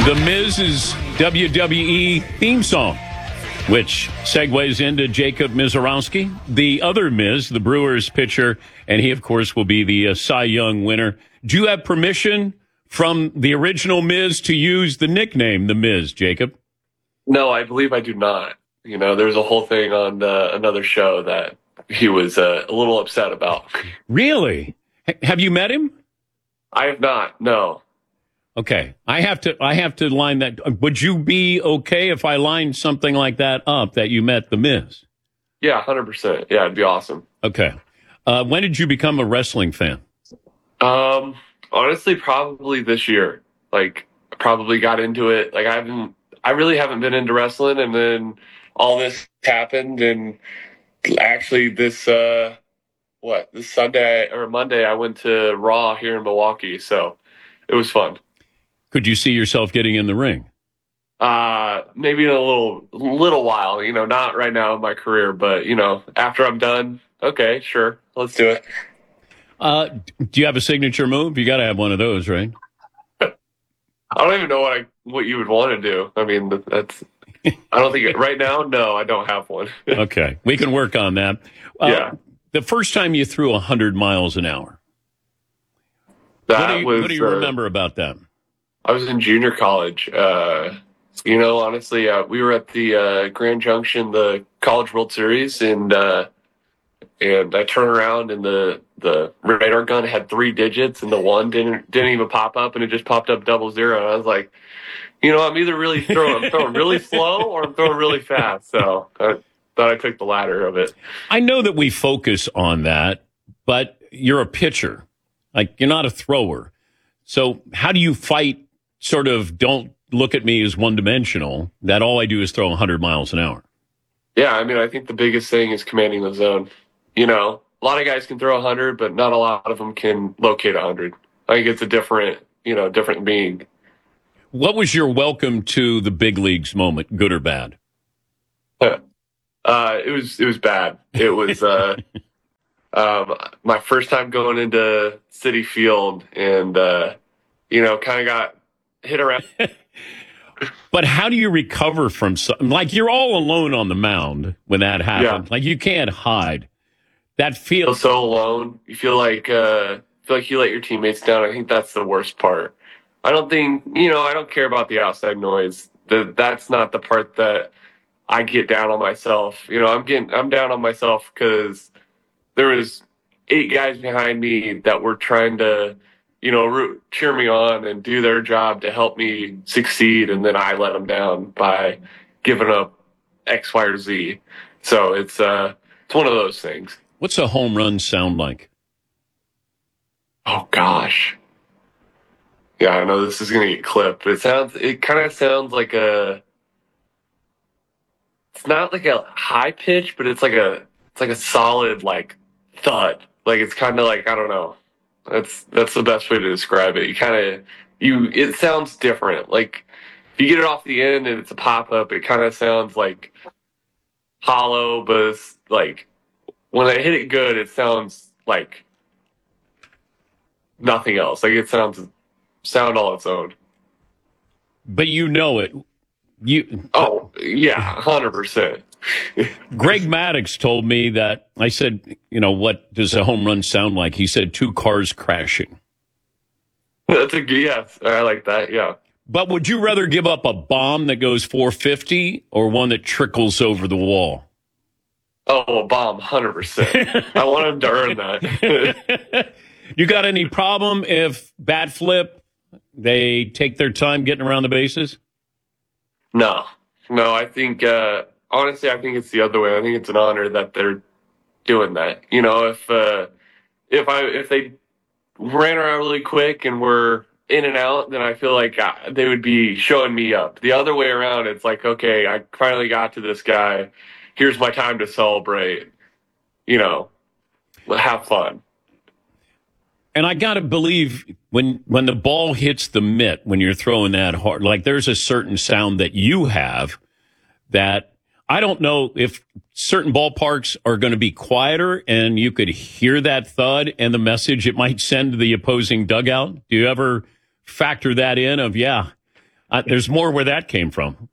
The Miz's WWE theme song, which segues into Jacob Mizorowski, the other Miz, the Brewers pitcher, and he, of course, will be the Cy Young winner. Do you have permission from the original Miz to use the nickname The Miz, Jacob? No, I believe I do not. You know, there's a whole thing on another show that he was a little upset about. Really? Have you met him? I have not, no. Okay, I have to line that. Would you be okay if I lined something like that up, that you met The Miz? Yeah, 100%. Yeah, it'd be awesome. Okay. When did you become a wrestling fan? Honestly, probably this year. Like, probably got into it. Like, I really haven't been into wrestling, and then all this happened, and actually this Sunday or Monday, I went to Raw here in Milwaukee, so it was fun. Could you see yourself getting in the ring? Maybe in a little while, you know, not right now in my career, but, you know, after I'm done, okay, sure, let's do it. Do you have a signature move? You got to have one of those, right? I don't even know what you would want to do. I mean, I don't think right now, no, I don't have one. Okay, we can work on that. Yeah. The first time you threw 100 miles an hour, what do you remember about that? I was in junior college. You know, honestly, we were at the Grand Junction, the College World Series, and I turned around and the radar gun had 3 digits, and the 1 didn't even pop up, and it just popped up 00. And I was like, you know, I'm either throwing really slow or I'm throwing really fast. So I thought I took the latter of it. I know that we focus on that, but you're a pitcher, like you're not a thrower. So how do you fight? Sort of, don't look at me as one-dimensional, that all I do is throw 100 miles an hour. Yeah, I mean, I think the biggest thing is commanding the zone. You know, a lot of guys can throw 100, but not a lot of them can locate 100. I think it's a different being. What was your welcome to the big leagues moment, good or bad? It was bad. It was my first time going into Citi Field, and you know, kind of got hit around. But how do you recover from something? Like, you're all alone on the mound when that happened. Yeah. Like, you can't hide. That feels so alone. You feel like you let your teammates down. I think that's the worst part. I don't care about the outside noise. That's not the part that I get down on myself. You know, I'm down on myself because there was 8 guys behind me that were trying to, you know, cheer me on and do their job to help me succeed, and then I let them down by giving up X, Y, or Z. So it's one of those things. What's a home run sound like? Oh gosh, yeah, I know this is gonna get clipped, but it kind of sounds like it's not like a high pitch, but it's like a solid like thud. Like, it's kind of like, I don't know. That's the best way to describe it. It sounds different. Like, if you get it off the end and it's a pop-up, it kind of sounds like hollow, but it's like, when I hit it good, it sounds like nothing else. Like, it sound all its own. But you know it. Oh, yeah, 100%. Greg Maddox told me that. I said, you know, what does a home run sound like? He said 2 cars crashing. Yes, I like that, yeah. But would you rather give up a bomb that goes 450 or one that trickles over the wall? Oh, a bomb, 100%. I want him to earn that. You got any problem if bat flip, they take their time getting around the bases? No, I think... honestly, I think it's the other way. I think it's an honor that they're doing that. You know, if they ran around really quick and were in and out, then I feel like they would be showing me up. The other way around, it's like, okay, I finally got to this guy. Here's my time to celebrate. You know, have fun. And I got to believe when the ball hits the mitt, when you're throwing that hard, like, there's a certain sound that you have that I don't know if certain ballparks are going to be quieter and you could hear that thud and the message it might send to the opposing dugout. Do you ever factor that in of, yeah, There's more where that came from.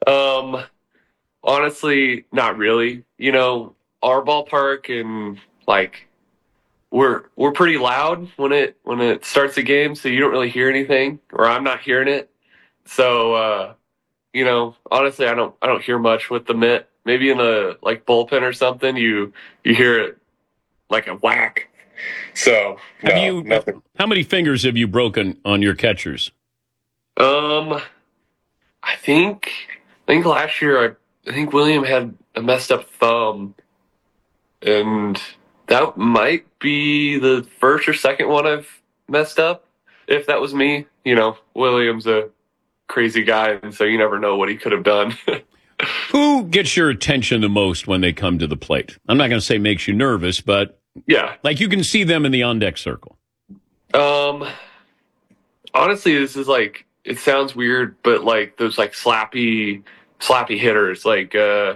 Honestly, not really. Our ballpark and like we're pretty loud when it starts the game, so you don't really hear anything, or I'm not hearing it. So honestly, I don't hear much with the mitt. Maybe in a like bullpen or something, you hear it like a whack. So nothing. How many fingers have you broken on your catchers? I think last year I think William had a messed up thumb, and that might be the first or second one I've messed up. If that was me, William's a crazy guy, and so you never know what he could have done. Who gets your attention the most when they come to the plate? I'm not going to say makes you nervous, but yeah, like you can see them in the on-deck circle. Honestly, this is like, it sounds weird, but like those like slappy hitters, like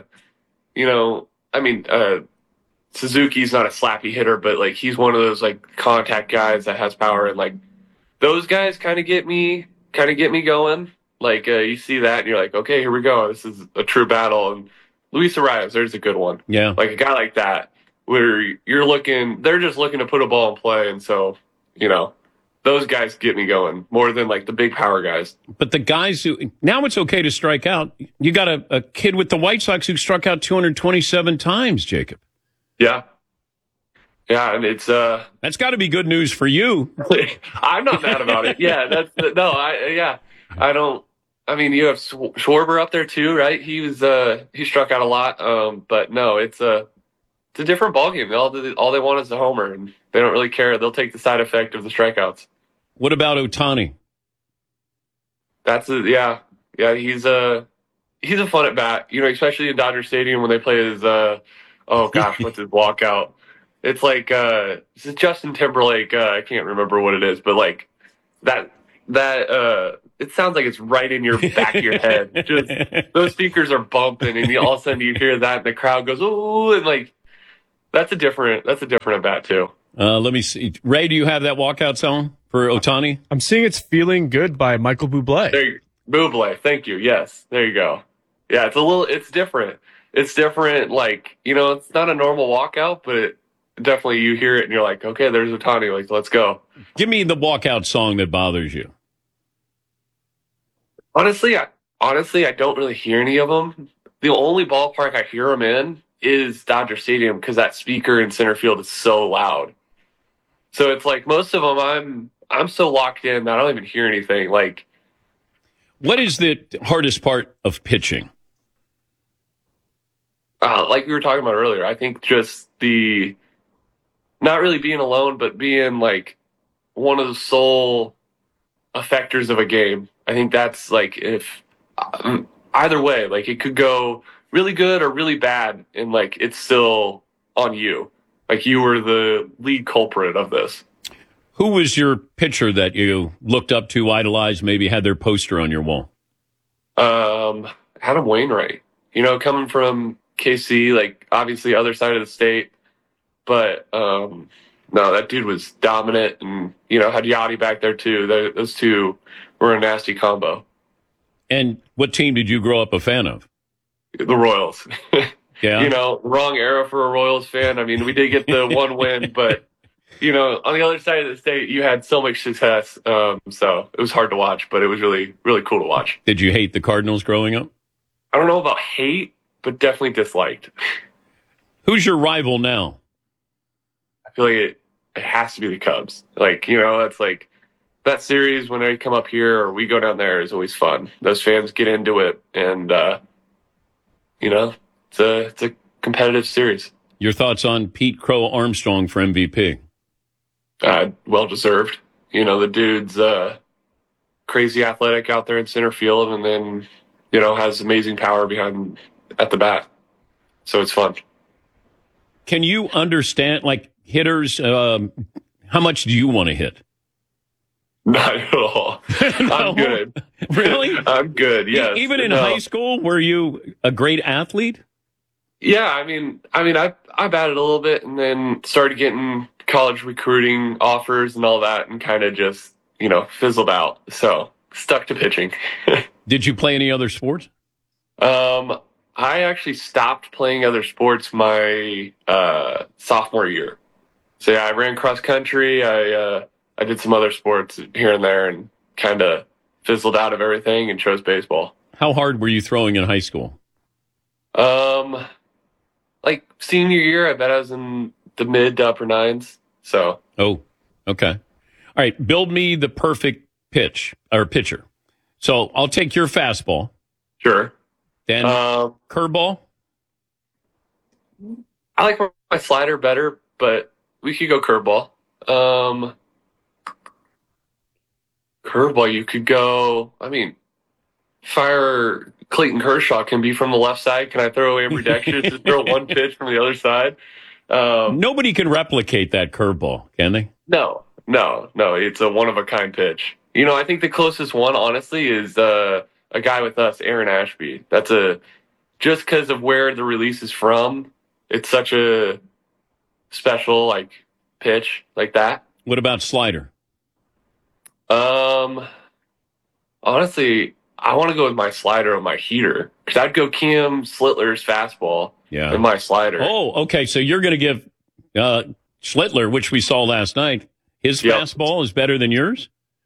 Suzuki's not a slappy hitter, but like he's one of those like contact guys that has power, and like those guys kind of get me going. Like you see that and you're like, okay, here we go. This is a true battle. And Luis Arias, there's a good one. Yeah, like a guy like that where they're just looking to put a ball in play, and so those guys get me going more than like the big power guys. But the guys now it's okay to strike out. You got a kid with the White Sox who struck out 227 times, Jacob. Yeah. Yeah, and it's that's got to be good news for you. I'm not mad about it. Yeah, I don't. I mean, you have Schwarber up there too, right? He struck out a lot. But no, it's a different ballgame. All they want is the homer, and they don't really care. They'll take the side effect of the strikeouts. What about Ohtani? Yeah. He's a fun at bat. Especially in Dodger Stadium when they play his what's his walkout? It's like it's Justin Timberlake. I can't remember what it is, but like that it sounds like it's right in your back of your head. Just those speakers are bumping, and all of a sudden you hear that, and the crowd goes ooh, and like that's a different at bat too. Let me see. Ray, do you have that walkout song for Ohtani? I'm seeing it's "Feeling Good" by Michael Bublé. Bublé, thank you. Yes, there you go. Yeah, it's different. It's different. Like it's not a normal walkout, but definitely you hear it and you're like, okay, there's Ohtani. Like, let's go. Give me the walkout song that bothers you. Honestly, I don't really hear any of them. The only ballpark I hear them in is Dodger Stadium because that speaker in center field is so loud. So it's like most of them, I'm so locked in that I don't even hear anything. Like, what is the hardest part of pitching? Like we were talking about earlier, I think just the not really being alone, but being like one of the sole effectors of a game. I think that's like if either way, like it could go really good or really bad, and like it's still on you. Like you were the lead culprit of this. Who was your pitcher that you looked up to, idolized, maybe had their poster on your wall? Adam Wainwright. Coming from KC, like obviously other side of the state, but no, that dude was dominant, and had Yachty back there too. Those two were a nasty combo. And what team did you grow up a fan of? The Royals. Yeah. Wrong era for a Royals fan. I mean, we did get the one win, but on the other side of the state, you had so much success. So it was hard to watch, but it was really, really cool to watch. Did you hate the Cardinals growing up? I don't know about hate, but definitely disliked. Who's your rival now? I feel like it has to be the Cubs. Like, it's like that series when they come up here or we go down there is always fun. Those fans get into it, and it's a competitive series. Your thoughts on Pete Crow Armstrong for MVP? Well deserved. The dude's crazy athletic out there in center field, and then has amazing power behind at the bat. So it's fun. Can you understand, like hitters? How much do you want to hit? Not at all. No? I'm good. Really? I'm good. Yes. Even in high school, were you a great athlete? Yeah, I mean, I batted a little bit, and then started getting college recruiting offers and all that, and kind of just fizzled out. So stuck to pitching. Did you play any other sports? I actually stopped playing other sports my sophomore year. So yeah, I ran cross country. I did some other sports here and there, and kind of fizzled out of everything and chose baseball. How hard were you throwing in high school? Like senior year, I bet I was in the mid to upper nines. So. Oh, okay. All right. Build me the perfect pitch or pitcher. So I'll take your fastball. Sure. Then curveball. I like my slider better, but we could go curveball. Curveball, you could go. I mean, fire Clayton Kershaw can be from the left side. Can I throw away ambidextrous just throw one pitch from the other side? Nobody can replicate that curveball, can they? No. It's a one-of-a-kind pitch. You know, I think the closest one, honestly, is a guy with us, Aaron Ashby. Just because of where the release is from, it's such a special, like, pitch like that. What about slider? Honestly, I want to go with my slider or my heater, because I'd go Kim Slitler's fastball and my slider. Oh, okay. So you're going to give Schlittler, which we saw last night, his fastball is better than yours?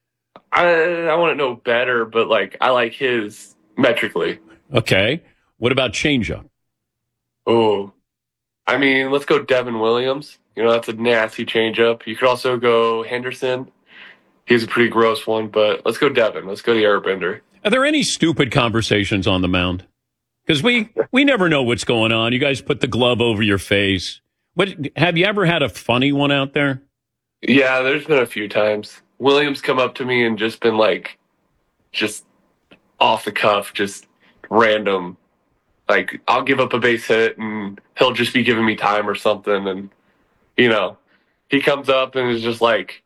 I want to know better, but like I like his metrically. Okay. What about changeup? Oh, I mean, let's go Devin Williams. You know, that's a nasty changeup. You could also go Henderson. He's a pretty gross one, but let's go Devin. Let's go the airbender. Are there any stupid conversations on the mound? Because we never know what's going on. You guys put the glove over your face. Have you ever had a funny one out there? Yeah, there's been a few times. Williams come up to me and just been like, just off the cuff, just random. Like, I'll give up a base hit and he'll just be giving me time or something. And, you know, he comes up and is just like,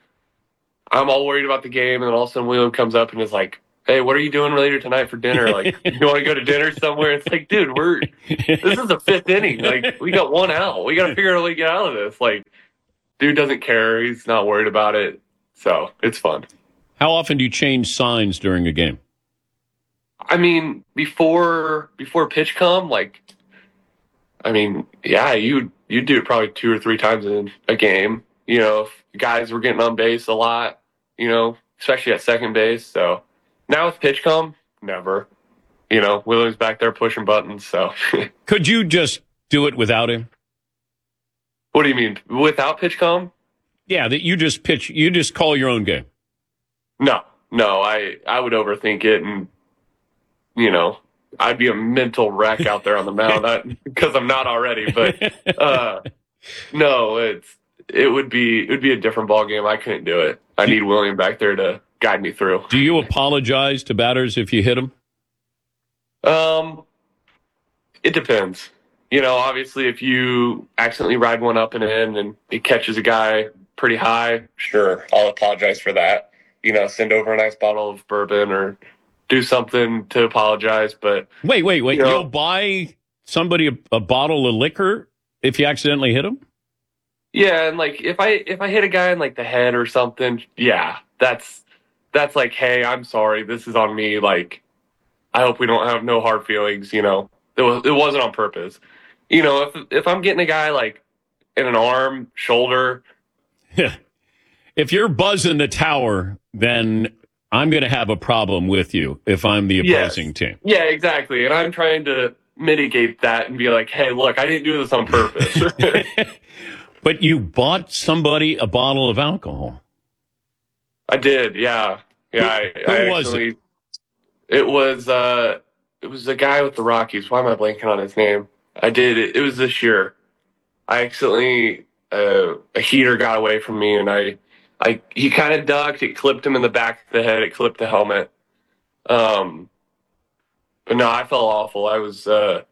I'm all worried about the game. And then all of a sudden William comes up and is like, hey, what are you doing later tonight for dinner? Like, you want to go to dinner somewhere? It's like, dude, this is the fifth inning. Like, we got one out. We got to figure out a way to get out of this. Like, dude doesn't care. He's not worried about it. So it's fun. How often do you change signs during a game? I mean, before pitch come, like, I mean, yeah, you do it probably 2 or 3 times in a game. You know, if guys were getting on base a lot, you know, especially at second base. So now with pitch come, never. You know, Williams back there pushing buttons. So could you just do it without him? What do you mean without pitch come? Yeah, that you just pitch. You just call your own game. No, I would overthink it, and you know, I'd be a mental wreck out there on the mound because I'm not already. But no, it would be a different ball game. I couldn't do it. I need William back there to guide me through. Do you apologize to batters if you hit them? It depends. You know, obviously, if you accidentally ride one up and in, and it catches a guy pretty high, sure, I'll apologize for that. You know, send over a nice bottle of bourbon or do something to apologize. But wait, you know, you'll buy somebody a bottle of liquor if you accidentally hit him? Yeah, and like if I hit a guy in like the head or something, yeah, that's like, hey, I'm sorry, this is on me. Like, I hope we don't have no hard feelings. You know, it wasn't on purpose. You know, if I'm getting a guy like in an arm, shoulder. Yeah. If you're buzzing the tower, then I'm going to have a problem with you if I'm the opposing team. Yeah, exactly. And I'm trying to mitigate that and be like, hey, look, I didn't do this on purpose. But you bought somebody a bottle of alcohol. I did, yeah. Yeah. Who was it? It was a guy with the Rockies. Why am I blanking on his name? I did. It was this year. I accidentally, a heater got away from me, and he kind of ducked. It clipped him in the back of the head. It clipped the helmet. But no, I felt awful. I was,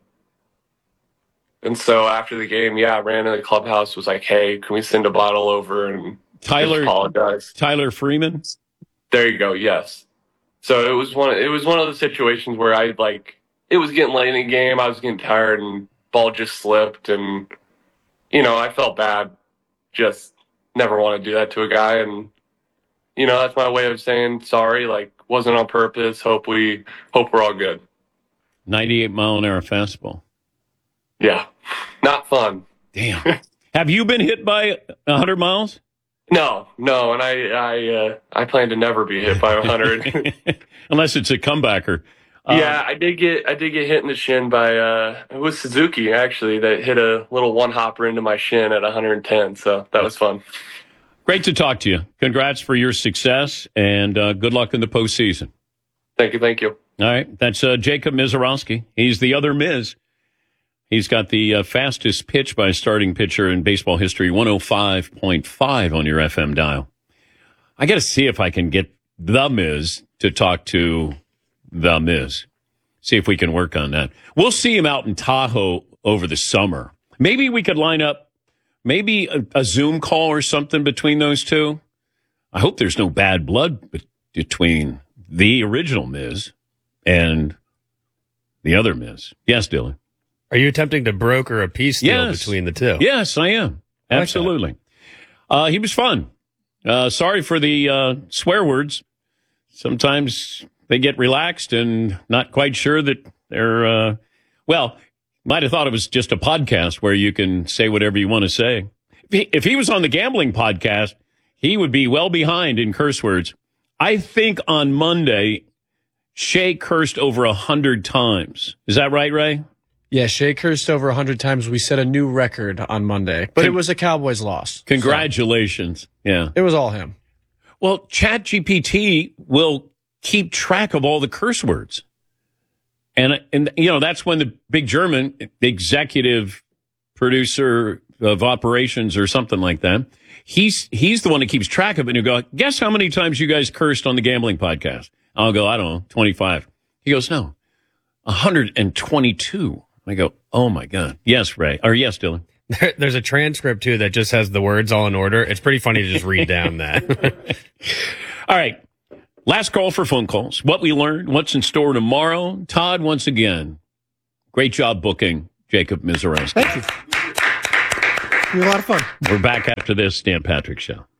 and so after the game, I ran in the clubhouse, was like, hey, can we send a bottle over and apologize? Tyler Freeman? There you go. Yes. So it was one of the situations where it was getting late in the game. I was getting tired and ball just slipped, and, you know, I felt bad. Just never want to do that to a guy. And, you know, that's my way of saying sorry. Like, wasn't on purpose. Hope we're all good. 98-mile-an-hour fastball. Yeah, not fun. Damn. Have you been hit by 100 miles? No, and I plan to never be hit by 100. Unless it's a comebacker. Yeah, I did get hit in the shin by it was Suzuki actually that hit a little one hopper into my shin at 110. So that was fun. Great to talk to you. Congrats for your success and good luck in the postseason. Thank you. All right, that's Jacob Misiorowski. He's the other Miz. He's got the fastest pitch by a starting pitcher in baseball history, 105.5 on your FM dial. I got to see if I can get the Miz to talk to the Miz. See if we can work on that. We'll see him out in Tahoe over the summer. Maybe we could line up maybe a Zoom call or something between those two. I hope there's no bad blood between the original Miz and the other Miz. Yes, Dylan. Are you attempting to broker a peace deal between the two? Yes, I am. Absolutely. He was fun. Sorry for the swear words. Sometimes they get relaxed and not quite sure that they're, might have thought it was just a podcast where you can say whatever you want to say. If he was on the gambling podcast, he would be well behind in curse words. I think on Monday, Shea cursed over 100 times. Is that right, Ray? Yeah, Shea cursed over 100 times. We set a new record on Monday, but it was a Cowboys loss. Congratulations. So yeah. It was all him. Well, ChatGPT will keep track of all the curse words. And that's when the big German executive producer of operations or something like that, he's the one that keeps track of it. And he'll go, guess how many times you guys cursed on the gambling podcast? I'll go, I don't know, 25. He goes, no, 122. I go, oh, my God. Yes, Ray. Or yes, Dylan. There's a transcript, too, that just has the words all in order. It's pretty funny to just read down that. All right. Last call for phone calls. What we learned, what's in store tomorrow. Todd, once again, great job booking Jacob Misiorowski. Thank you. You had a lot of fun. We're back after this Dan Patrick Show.